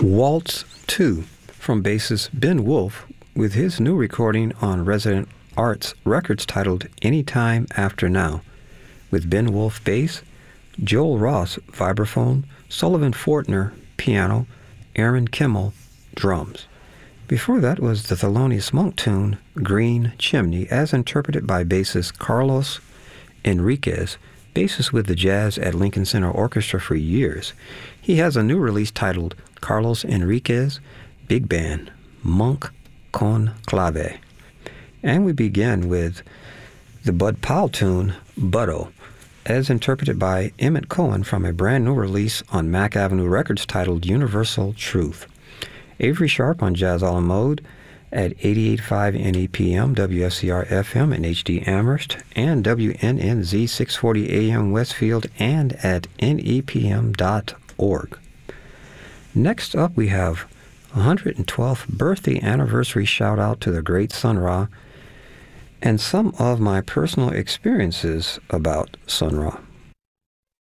Waltz 2 from bassist Ben Wolf with his new recording on Resident Arts Records titled Anytime After Now, with Ben Wolf bass, Joel Ross vibraphone, Sullivan Fortner piano, Aaron Kimmel drums. Before that was the Thelonious Monk tune Green Chimney, as interpreted by bassist Carlos Enriquez, bassist with the Jazz at Lincoln Center Orchestra for years. He has a new release titled Carlos Enriquez Big Band, Monk con Clave. And we begin with the Bud Powell tune, Buddo, as interpreted by Emmett Cohen from a brand new release on Mack Avenue Records titled Universal Truth. Avery Sharp on Jazz a la Mode at 88.5 NEPM, WFCR FM and HD Amherst, and WNNZ 640 AM Westfield, and at nepm.org. Next up, we have 112th birthday anniversary shout-out to the great Sun Ra, and some of my personal experiences about Sun Ra.